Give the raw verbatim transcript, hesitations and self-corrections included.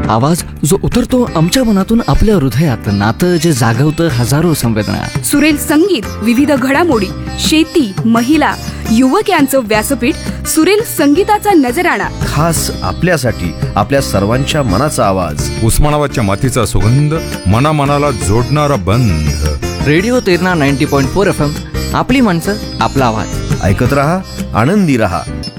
आवाज जो उतरतो आमच्या मनातून आपल्या हृदयात, नातं जे जागवतं हजारो संवेदना. सुरेल संगीत, विविध घडामोडी, शेती, महिला, युवक यांचं व्यासपीठ. सुरेल संगीताचा नजराणा खास आपल्यासाठी, आपल्या सर्वांच्या मनाचा आवाज. उस्मानाबादच्या मातीचा सुगंध, मनामनाला जोडणारा बंध. Radio Terna ninety point four F M. आपली माणसं, आपला आवाज. ऐकत रहा, आनंदी रहा.